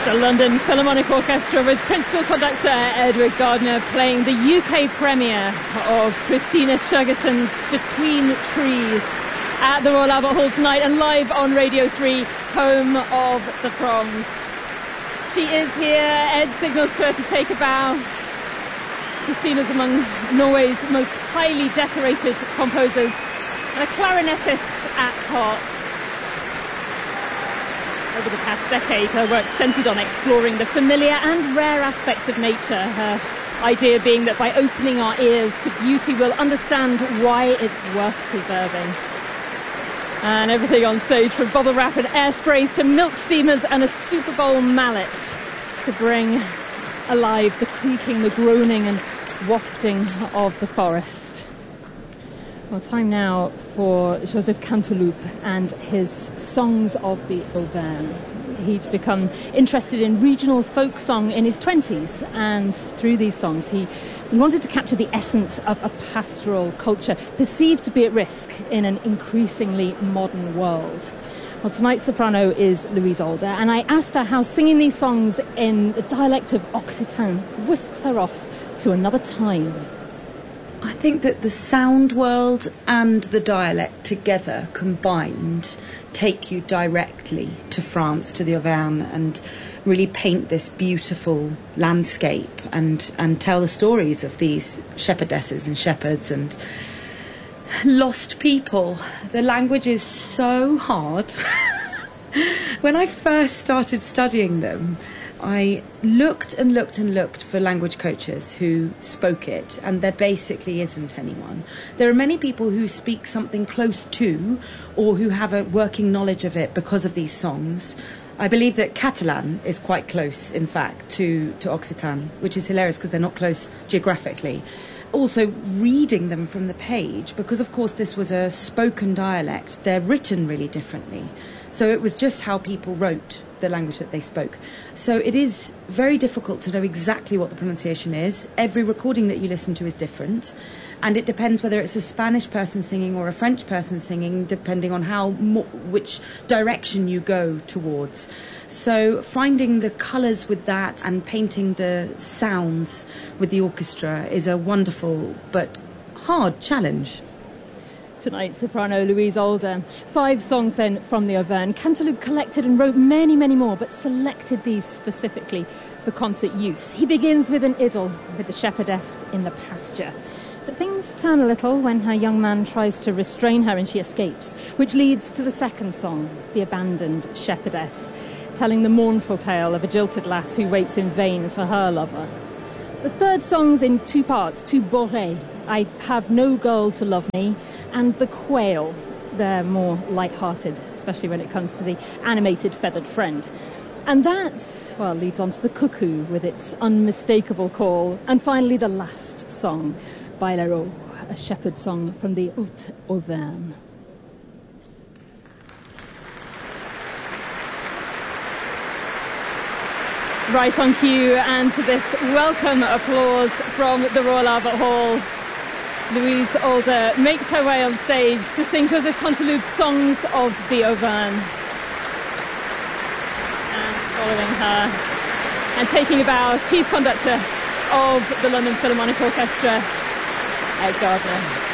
The London Philharmonic Orchestra with principal conductor Edward Gardner playing the UK premiere of Christina Chuggerton's Between Trees at the Royal Albert Hall tonight and live on Radio 3, home of the Proms. She is here. Ed signals to her to take a bow. Christina's among Norway's most highly decorated composers and a clarinetist at heart. Over the past decade, her work centred on exploring the familiar and rare aspects of nature, her idea being that by opening our ears to beauty, we'll understand why it's worth preserving. And everything on stage, from bubble wrap and air sprays to milk steamers and a Super Bowl mallet to bring alive the creaking, the groaning and wafting of the forest. Well, time now for Joseph Canteloup and his Songs of the Auvergne. He'd become interested in regional folk song in his 20s, and through these songs he wanted to capture the essence of a pastoral culture perceived to be at risk in an increasingly modern world. Well, tonight's soprano is Louise Alder, and I asked her how singing these songs in the dialect of Occitan whisks her off to another time. I think that the sound world and the dialect together, combined, take you directly to France, to the Auvergne, and really paint this beautiful landscape and tell the stories of these shepherdesses and shepherds and lost people. The language is so hard. When I first started studying them, I looked and looked and looked for language coaches who spoke it, and there basically isn't anyone. There are many people who speak something close to, or who have a working knowledge of it because of these songs. I believe that Catalan is quite close, in fact, to Occitan, which is hilarious because they're not close geographically. Also, reading them from the page, because of course this was a spoken dialect, they're written really differently. So it was just how people wrote the language that they spoke. So it is very difficult to know exactly what the pronunciation is. Every recording that you listen to is different, and it depends whether it's a Spanish person singing or a French person singing, depending on which direction you go towards. So finding the colours with that and painting the sounds with the orchestra is a wonderful but hard challenge. Tonight, soprano Louise Alder. 5 songs then from the Auvergne. Canteloup collected and wrote many, many more, but selected these specifically for concert use. He begins with an idyll with the shepherdess in the pasture. But things turn a little when her young man tries to restrain her and she escapes, which leads to the second song, The Abandoned Shepherdess, telling the mournful tale of a jilted lass who waits in vain for her lover. The third song's in 2 parts, 2 borées, I Have No Girl to Love Me, and The Quail. They're more light-hearted, especially when it comes to the animated feathered friend. And that, well, leads on to The Cuckoo with its unmistakable call. And finally, the last song, Bailero, a shepherd song from the Haute Auvergne. Right on cue, and to this welcome applause from the Royal Albert Hall, Louise Alder makes her way on stage to sing Joseph Canteloup's Songs of the Auvergne. And following her, and taking a bow, Chief Conductor of the London Philharmonic Orchestra, Ed Gardner.